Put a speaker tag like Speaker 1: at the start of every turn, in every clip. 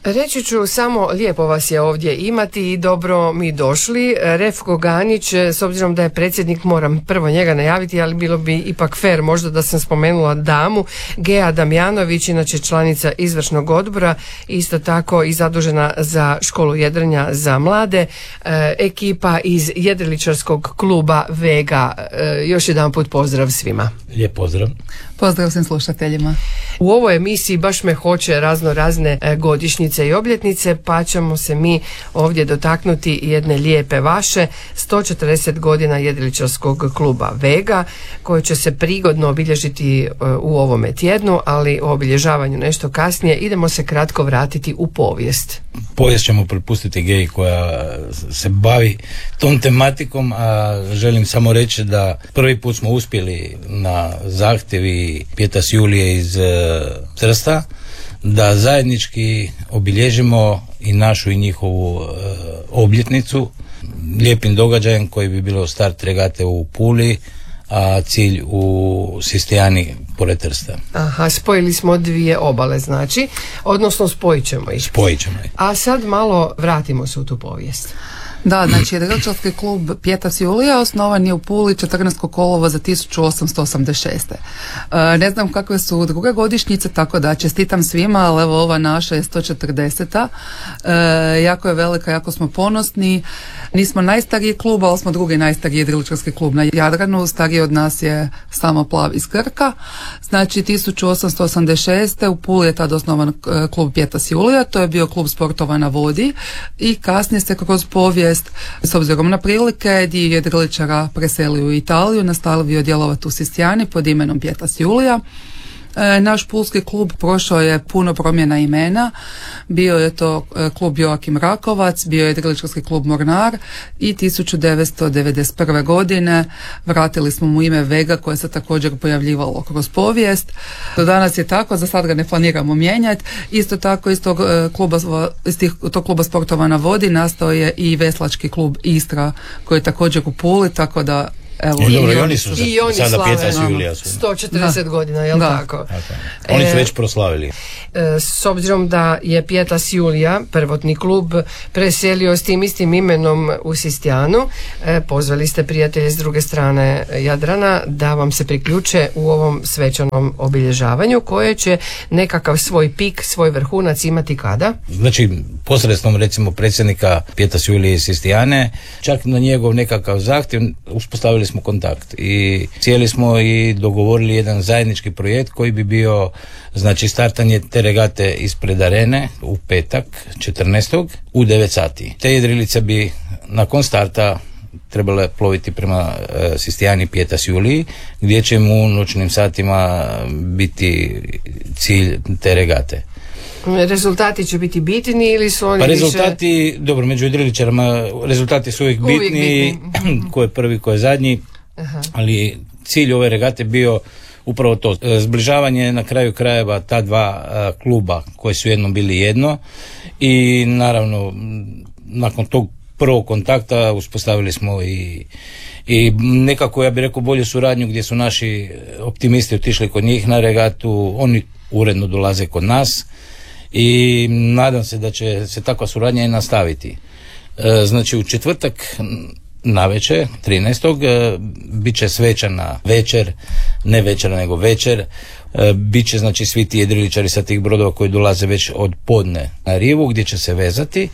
Speaker 1: Reći ću samo, lijepo vas je ovdje imati i dobro mi došli. Refko Ganić, s obzirom da je predsjednik, moram prvo njega najaviti, ali bilo bi ipak fair možda da sam spomenula damu. Gea Damjanović, inače članica izvršnog odbora, isto tako i zadužena za školu jedrenja za mlade, ekipa iz jedriličarskog kluba Vega. Još jedan put pozdrav svima.
Speaker 2: Lijep pozdrav.
Speaker 3: Pozdrav svim slušateljima.
Speaker 1: U ovoj emisiji baš me hoće razne godišnjice i obljetnice, pa ćemo se mi ovdje dotaknuti jedne lijepe vaše 140 godina jedriličarskog kluba Vega, koji će se prigodno obilježiti u ovome tjednu, ali o obilježavanju nešto kasnije. Idemo se kratko vratiti u povijest.
Speaker 2: Povijest ćemo prepustiti Geji koja se bavi tom tematikom, a želim samo reći da prvi put smo uspjeli na zahtjevi Pjetas Julije iz Trsta da zajednički obilježimo i našu i njihovu obljetnicu lijepim događajem koji bi bilo start regate u Puli, a cilj u Sistijani pored Trsta.
Speaker 1: Aha, spojili smo dvije obale, znači, odnosno spojit ćemo ih. A sad malo vratimo se u tu povijest.
Speaker 3: Da, znači jedriličarski klub Pjetas Julija osnovan je u Puli 14. kolovoza 1886. Ne znam kakve su druge godišnjice, tako da čestitam svima, ali evo ova naša je 140. Jako je velika, jako smo ponosni. Nismo najstariji klub, ali smo drugi najstariji jedriličarski klub na Jadranu. Stariji od nas je samo Plav iz Krka. Znači 1886. u Puli je tada osnovan klub Pjetas Julija. To je bio klub sportova na vodi i kasnije se kroz povijest, s obzirom na prilike, dio jedriličara preselio u Italiju, nastavio djelovati u Sistijani pod imenom Pjetas Julija. Naš pulski klub prošao je puno promjena imena, bio je to klub Joakim Rakovac, bio je jedriličarski klub Mornar i 1991. godine vratili smo mu ime Vega koje se također pojavljivalo kroz povijest. Do danas je tako, za sad ga ne planiramo mijenjati. Isto tako iz tog kluba sportova na vodi nastao je i veslački klub Istra koji je također u Puli, tako da evo,
Speaker 2: i oni su sada Pjetas Julija
Speaker 1: 140 godina, jel tako?
Speaker 2: Oni su već proslavili.
Speaker 1: S obzirom da je Pjetas Julija, prvotni klub, preselio s tim istim imenom u Sistijanu, pozvali ste prijatelje s druge strane Jadrana da vam se priključe u ovom svečanom obilježavanju koje će nekakav svoj pik, svoj vrhunac imati kada?
Speaker 2: Znači, posredstvom recimo predsjednika Pjetas Julije iz Sistijane, čak na njegov nekakav zahtjev uspostavili smo kontakt i cijeli smo i dogovorili jedan zajednički projekt koji bi bio, znači, startanje te regate ispred arene u petak 14. u 9 sati. Te jedrilice bi nakon starta trebale ploviti prema Sistijani Pjetas Juliji, gdje će mu u noćnim satima biti cilj te regate.
Speaker 1: Rezultati će biti bitni ili su oni
Speaker 2: rezultati, dobro, među jedriličarima rezultati su uvijek bitni. Ko je prvi, ko je zadnji. Aha. Ali cilj ove regate bio upravo to, zbližavanje na kraju krajeva ta dva kluba koji su jednom bili jedno i naravno nakon tog prvog kontakta uspostavili smo i nekako, ja bih rekao, bolju suradnju gdje su naši optimisti otišli kod njih na regatu, oni uredno dolaze kod nas i nadam se da će se takva suradnja i nastaviti. Znači u četvrtak navečer 13. bit će svečana večer, ne večer nego večer, bit će znači svi ti jedriličari sa tih brodova koji dolaze već od podne na rivu gdje će se vezati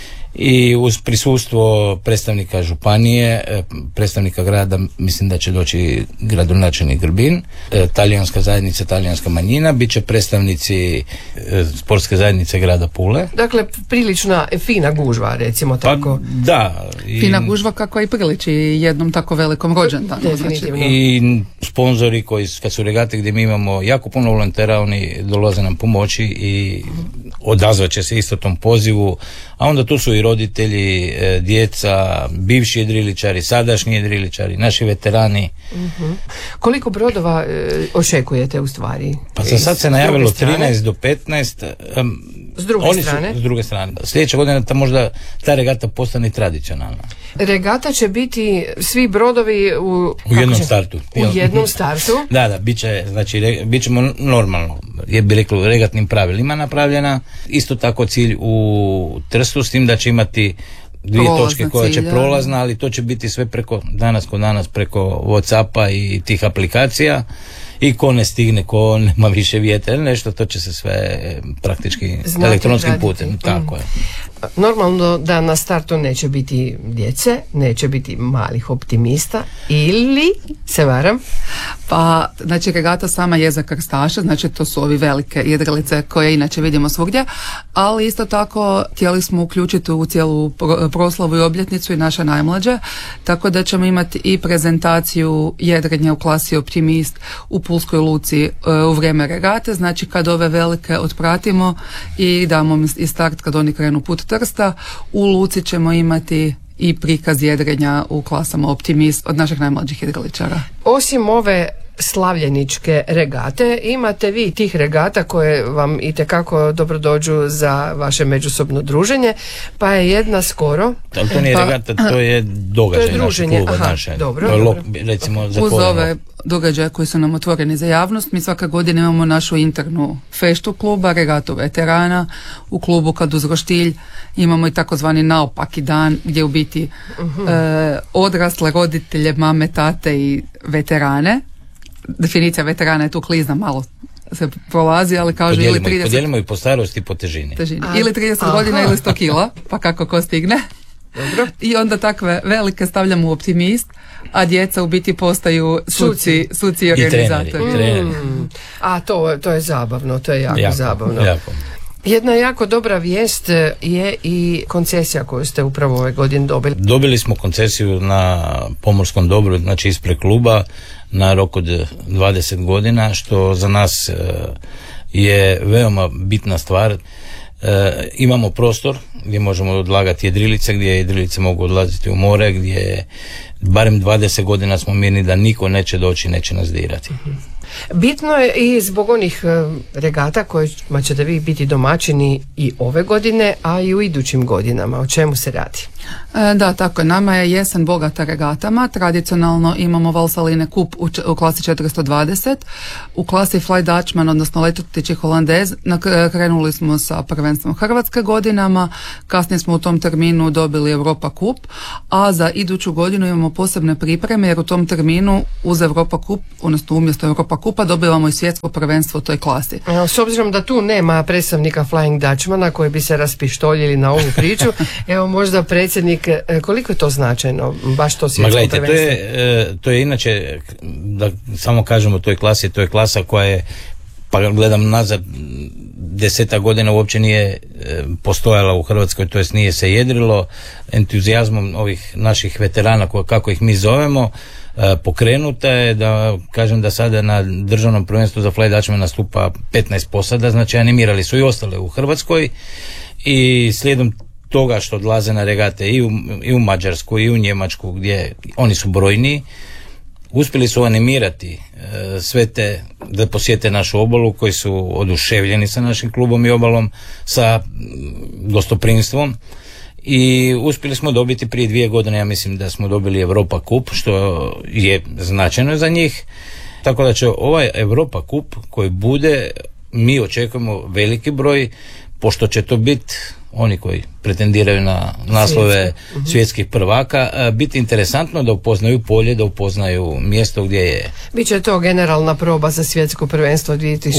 Speaker 2: i uz prisustvo predstavnika županije, predstavnika grada, mislim da će doći gradonačelnik Grbin, talijanska zajednica, talijanska manjina, bit će predstavnici sportske zajednice grada Pule.
Speaker 1: Dakle, prilična fina gužva, recimo tako.
Speaker 2: Pa, da.
Speaker 3: Fina gužva kako i priliči jednom tako velikom rođendanu.
Speaker 1: Definitivno.
Speaker 2: I sponzori koji, kad su regate gdje mi imamo jako puno volontera, oni dolaze nam pomoći i odazvat će se isto tom pozivu, a onda tu su i roditelji, djeca, bivši jedriličari, sadašnji jedriličari, naši veterani.
Speaker 1: Uh-huh. Koliko brodova očekujete u stvari?
Speaker 2: Pa za sad se najavilo 13 do 15.
Speaker 1: S druge strane?
Speaker 2: S druge strane. Sljedeća godina možda ta regata postane tradicionalna.
Speaker 1: Regata će biti svi brodovi u
Speaker 2: jednom startu.
Speaker 1: U jednom startu?
Speaker 2: Da, bit ćemo normalno je bi reklo regatnim pravilima napravljena. Isto tako cilj u Trstu, s tim da će imati 2 točke koja će prolazna, ali to će biti sve preko danas preko WhatsAppa i tih aplikacija, i ko ne stigne, ko nema više vjetra, nešto, to će se sve praktički elektronskim putem. Tako je.
Speaker 1: Normalno da na startu neće biti djece, neće biti malih optimista, ili se varam?
Speaker 3: Pa, znači, regata sama je za krstaše, znači to su ovi velike jedrilice koje inače vidimo svugdje, ali isto tako htjeli smo uključiti u cijelu proslavu i obljetnicu i naše najmlađe, tako da ćemo imati i prezentaciju jedrenja u klasi Optimist u Pulskoj luci u vrijeme regate, znači kad ove velike otpratimo i damo i start kad oni krenu put Trsta, u luci ćemo imati i prikaz jedrenja u klasama Optimist od naših najmlađih jedriličara.
Speaker 1: Osim ove slavljeničke regate, imate vi tih regata koje vam itekako dobro dođu za vaše međusobno druženje, pa je jedna skoro...
Speaker 2: To nije regata, to je događaj našeg kluba.
Speaker 1: Dobro.
Speaker 2: Recimo,
Speaker 3: uz ove događaje koji su nam otvoreni za javnost, mi svaka godina imamo našu internu feštu kluba, regatu veterana. U klubu kad uz roštilj imamo i takozvani naopaki dan gdje u biti odrasle roditelje, mame, tate i veterane. Definicija veterana je tu klizna, malo se prolazi, ali kaže
Speaker 2: podijelimo i po starosti i po težini.
Speaker 3: Ili 30 godina ili 100 kila, pa kako ko stigne.
Speaker 1: Dobro.
Speaker 3: I onda takve velike stavljamo u Optimist, a djeca u biti postaju suci i organizatori.
Speaker 2: I treneri.
Speaker 1: A to je zabavno, to je jako zabavno.
Speaker 2: Jako.
Speaker 1: Jedna jako dobra vijest je i koncesija koju ste upravo ove godine dobili.
Speaker 2: Dobili smo koncesiju na pomorskom dobru, znači ispred kluba, na rok od 20 godina, što za nas je veoma bitna stvar. Imamo prostor gdje možemo odlagati jedrilice, gdje jedrilice mogu odlaziti u more, gdje barem 20 godina smo mirni da niko neće doći, neće nas dirati.
Speaker 1: Bitno je i zbog onih regata kojima ćete vi biti domaćini i ove godine, a i u idućim godinama. O čemu se radi?
Speaker 3: Da, tako je. Nama je jesen bogata regatama. Tradicionalno imamo Valsaline Kup u klasi 420. U klasi Fly Dutchman, odnosno Letutići Holandez, krenuli smo sa prvenstvom Hrvatske godinama. Kasnije smo u tom terminu dobili Europa Kup, a za iduću godinu imamo posebne pripreme, jer u tom terminu uz Europa Kup, odnosno umjesto Europa Kupa, dobivamo i svjetsko prvenstvo u toj klasi.
Speaker 1: S obzirom da tu nema predstavnika Flying Dutchmana koji bi se raspištoljili na ovu priču, evo možda predsjednik, koliko je to značajno, baš to svjetsko prvenstvo?
Speaker 2: To je inače, da samo kažemo, to je klasa koja je, pa gledam nazad, 10 godina uopće nije postojala u Hrvatskoj, to jest nije se jedrilo. Entuzijazmom ovih naših veterana, kako ih mi zovemo, pokrenuta je, da kažem da sada na državnom prvenstvu za Fly Dutchman nastupa 15 posada, znači animirali su i ostale u Hrvatskoj, i slijedom toga što odlaze na regate i u Mađarsku i u Njemačku, gdje oni su brojni, uspjeli su animirati sve te da posjete našu obalu, koji su oduševljeni sa našim klubom i obalom, sa gostoprimstvom, i uspjeli smo dobiti prije 2 godine, ja mislim da smo dobili Europa Kup, što je značajno za njih, tako da će ovaj Europa Kup koji bude, mi očekujemo veliki broj, pošto će to biti oni koji pretendiraju na naslove svjetskih prvaka, biti interesantno da upoznaju polje, da upoznaju mjesto gdje je.
Speaker 1: Biće to generalna proba za svjetsko prvenstvo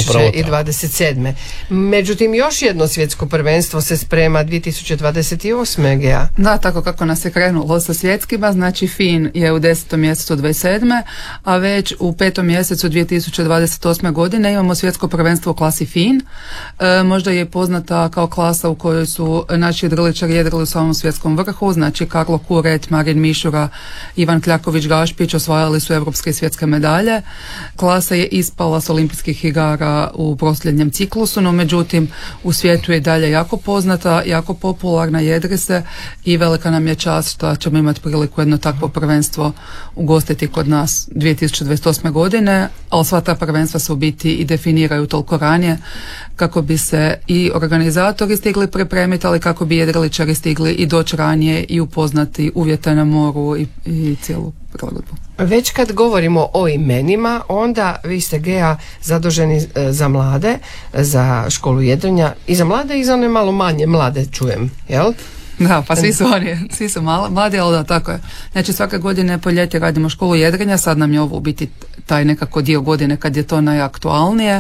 Speaker 1: 2027. Međutim, još jedno svjetsko prvenstvo se sprema 2028. GA.
Speaker 3: Da, tako kako nas je krenulo sa svjetskima, znači FIN je u 10. mjesecu 27. a već u 5. mjesecu 2028. godine imamo svjetsko prvenstvo u klasi FIN. Možda je poznata kao klasa u kojoj su naši jedriličari jedrili u samom svjetskom vrhu, znači Karlo Kuret, Marin Mišura, Ivan Kljaković-Gašpić osvajali su europske i svjetske medalje. Klasa je ispala s olimpijskih igara u posljednjem ciklusu, no međutim u svijetu je dalje jako poznata, jako popularna, jedri se, i velika nam je čast što ćemo imati priliku jedno takvo prvenstvo ugostiti kod nas 2028. godine, ali sva ta prvenstva se u biti i definiraju toliko ranije kako bi se i organizatori stigli pripremiti pripremiti, ali kako bi jedriličari stigli i doći ranije i upoznati uvjete na moru i cijelu prilagodbu.
Speaker 1: Već kad govorimo o imenima, onda vi ste Gea zaduženi za mlade, za školu jedrenja i za mlade i za one malo manje mlade, čujem, jel?
Speaker 3: Da, pa svi su mladi, ali da, tako je. Znači svake godine po ljeti radimo školu jedrenja, sad nam je ovo u biti taj nekako dio godine kad je to najaktualnije.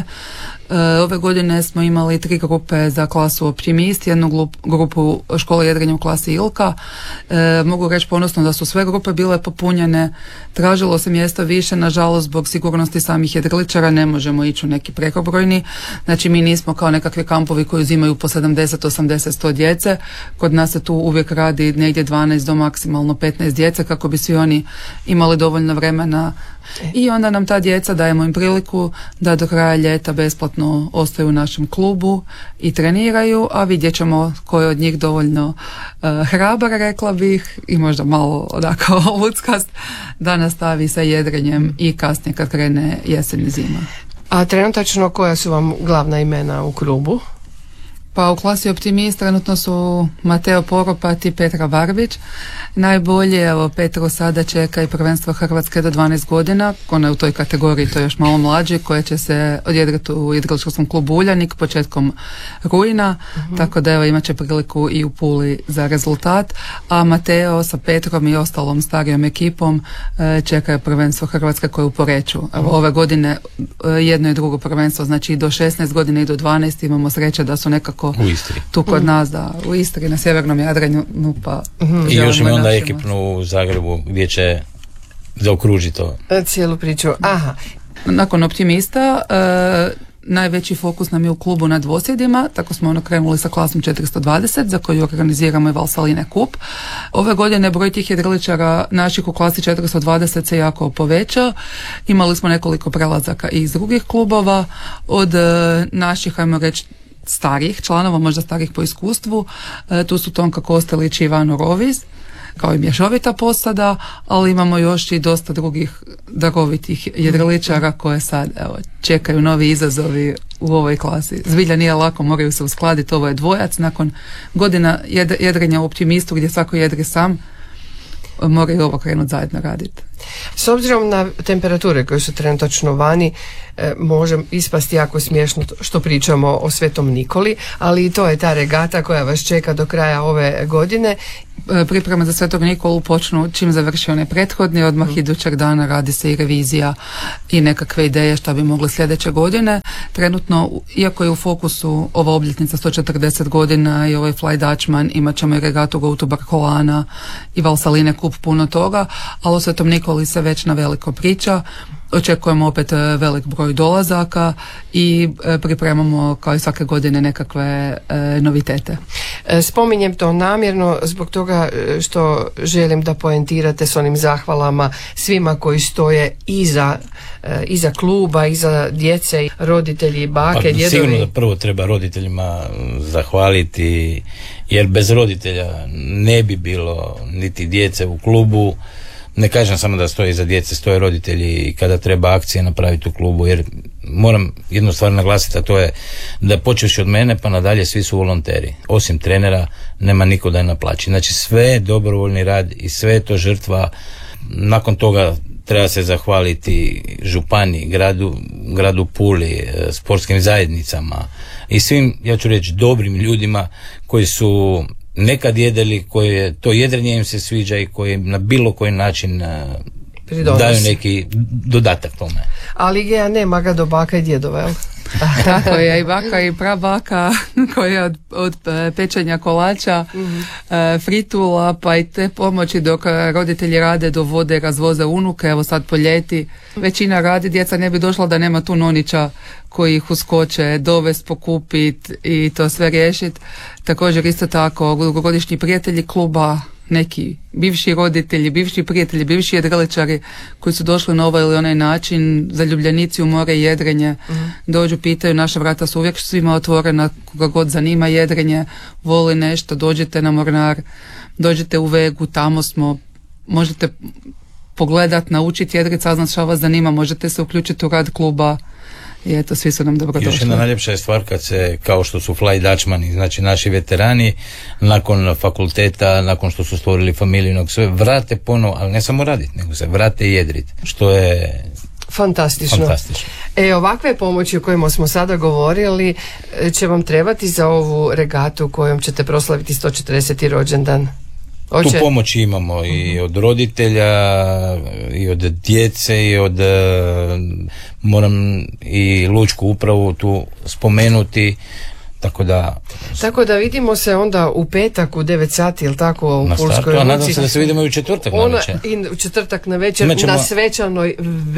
Speaker 3: Ove godine smo imali 3 grupe za klasu Optimist, jednu grupu škole jedrenja u klasi Ilka. Mogu reći ponosno da su sve grupe bile popunjene, tražilo se mjesta više, nažalost zbog sigurnosti samih jedriličara ne možemo ići u neki prekobrojni, znači mi nismo kao nekakvi kampovi koji uzimaju po 70, 80, 100 djece, kod nas se tu uvijek radi negdje 12 do maksimalno 15 djece kako bi svi oni imali dovoljno vremena i onda nam ta djeca dajemo im priliku da do kraja ljeta besplatno ostaju u našem klubu i treniraju, a vidjet ćemo ko je od njih dovoljno hrabar, rekla bih, i možda malo onako luckast da nastavi sa jedrenjem i kasnije kad krene jesen i zima.
Speaker 1: A trenutačno koja su vam glavna imena u klubu?
Speaker 3: Pa u klasi Optimist trenutno su Mateo Poropat i Petra Barbić. Najbolje, evo, Petru sada čeka i prvenstvo Hrvatske do 12 godina, ona je u toj kategoriji, to je još malo mlađi, koje će se odjedrati u jedriličarskom klubu Uljanik početkom rujna, tako da evo imat će priliku i u Puli za rezultat, a Mateo sa Petrom i ostalom starijom ekipom čekaju prvenstvo Hrvatske koje je u Poreču. Evo, ove godine jedno i drugo prvenstvo, znači i do 16 godina i do 12 imamo sreće da su nekako
Speaker 2: u Istri.
Speaker 3: Tu kod nas, da, u Istri, na sjevernom Jadranu, pa...
Speaker 2: I još ima onda ekipnu u Zagrebu gdje će zaokružiti to.
Speaker 1: Cijelu priču, aha.
Speaker 3: Nakon Optimista, najveći fokus nam je u klubu na dvosjedima, tako smo krenuli sa klasom 420 za koju organiziramo i Valsaline kup. Ove godine broj tih jedriličara naših u klasi 420 se jako povećao. Imali smo nekoliko prelazaka iz drugih klubova, od naših, ajmo reći, starih članova, možda starih po iskustvu. Tu su Tonka Kostelić i Ivano Roviz, kao i mješovita posada, ali imamo još i dosta drugih darovitih jedriličara koje sad čekaju novi izazovi u ovoj klasi. Zbilja nije lako, moraju se uskladiti, ovo je dvojac, nakon godina jedrenja u Optimistu gdje svako jedri sam, moraju ovo krenuti zajedno raditi.
Speaker 1: S obzirom na temperature koje su trenutačno vani, može ispasti jako smiješno što pričamo o Svetom Nikoli, ali i to je ta regata koja vas čeka do kraja ove godine.
Speaker 3: Pripreme za Svetog Nikolu počnu čim završi onaj prethodni, odmah idućeg dana radi se i revizija i nekakve ideje što bi mogli sljedeće godine. Trenutno, iako je u fokusu ova obljetnica 140 godina i ovaj Fly Dutchman, imat ćemo i regatu Go to Barcolana i Valsaline kup, puno toga, ali o Svetom Nikoli se već na veliko priča. Očekujemo opet velik broj dolazaka i pripremamo kao i svake godine nekakve novitete.
Speaker 1: Spominjem to namjerno zbog toga što želim da poentirate s onim zahvalama svima koji stoje iza kluba, iza djece, roditelji, bake, djedovi.
Speaker 2: Sigurno da prvo treba roditeljima zahvaliti, jer bez roditelja ne bi bilo niti djece u klubu. Ne kažem samo da stoje iza djece, stoje roditelji i kada treba akcije napraviti u klubu, jer moram jednu stvar naglasiti, a to je da počevši od mene pa nadalje svi su volonteri. Osim trenera nema niko da je na plaći. Znači sve je dobrovoljni rad i sve je to žrtva. Nakon toga treba se zahvaliti županiji, gradu Puli, sportskim zajednicama i svim, ja ću reći, dobrim ljudima koji su nekad jedeli, koje to jedrenje im se sviđa i koji na bilo koji način daju neki dodatak tome.
Speaker 1: Ali Gea nema ga do baka i djedova, jel?
Speaker 3: Tako je, i baka i prabaka koja od pečenja kolača, fritula, pa i te pomoći dok roditelji rade, dovode, razvoze unuke. Evo sad po ljeti većina radi, djeca ne bi došla da nema tu nonića koji ih uskoče, dovest, pokupit i to sve riješit. Također isto tako dugogodišnji prijatelji kluba, neki bivši roditelji, bivši prijatelji, bivši jedriličari koji su došli na ovaj ili onaj način, zaljubljenici u more i jedrenje, dođu, pitaju, naša vrata su uvijek svima otvorena, koga god zanima jedrenje, voli nešto, dođite na Mornar, dođite u Vegu, tamo smo, možete pogledat, naučiti jedrit, saznat šta vas zanima, možete se uključiti u rad kluba. i eto, svi su nam dobro došli.
Speaker 2: Još jedna najljepša je stvar kad se, kao što su Fly Dutchmani, znači naši veterani, nakon fakulteta, nakon što su stvorili familiju, sve vrate ponovo, ali ne samo raditi, nego se vrate i jedriti, što je
Speaker 1: fantastično. Ovakve pomoći o kojima smo sada govorili će vam trebati za ovu regatu kojom ćete proslaviti 140. rođendan.
Speaker 2: Tu pomoći imamo i od roditelja, i od djece, i od, moram i lučku upravu tu spomenuti, tako da vidimo se onda u petak u 9 sati, ili tako, u Pulskoj luci. A nadam se da se vidimo i u četvrtak na večer.
Speaker 1: I u četvrtak na večer, na svečanoj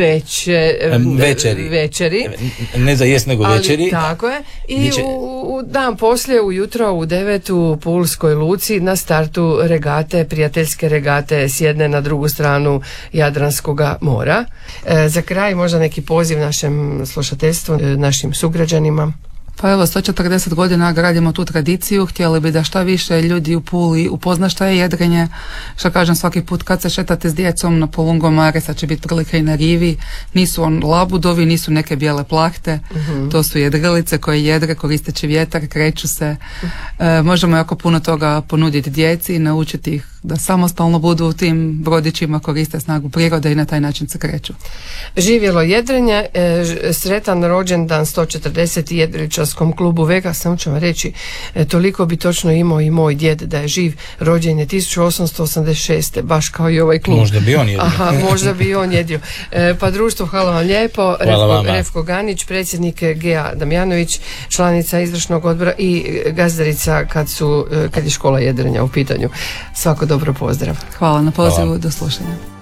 Speaker 1: večeri.
Speaker 2: Ne za jest, nego večeri.
Speaker 1: Ali tako je. I u dan poslije, ujutro u 9 u Pulskoj luci na startu regate, prijateljske regate s jedne na drugu stranu Jadranskoga mora. Za kraj možda neki poziv našem slušateljstvu, našim sugrađanima.
Speaker 3: Pa evo, 140 godina gradimo tu tradiciju, htjeli bi da šta više ljudi u Puli upozna šta je jedrenje, što kažem svaki put kad se šetate s djecom na Polungomare, sad će biti prilika i na rivi, nisu labudovi, nisu neke bijele plahte, to su jedrilice koje jedre koristeći vjetar, kreću se, možemo jako puno toga ponuditi djeci i naučiti ih da samostalno budu u tim brodićima, koriste snagu prirode i na taj način se kreću.
Speaker 1: Živjelo jedrenje, sretan rođendan 140. jedriličarskom klubu Vega. Samo ću vam reći, toliko bi točno imao i moj djed da je živ, rođen je 1886. baš kao i ovaj klub.
Speaker 2: Možda bi on jedio.
Speaker 1: Možda bi on jedio. Pa društvo, hvala vam lijepo. Refko Ganić, predsjednik Gea Damjanović, članica izvršnog odbora i gazdarica kad je škola jedrenja u pitanju. Svako dobro, pozdrav.
Speaker 3: Hvala na pozivu, do slušanja.